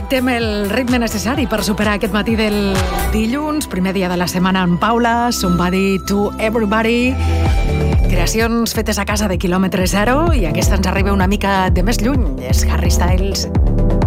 detectem el ritme necessari per superar aquest matí del dilluns, primer dia de la setmana en Paula, Somebody to Everybody, creacions fetes a casa de quilòmetre zero, i aquesta ens arriba una mica de més lluny, és Harry Styles.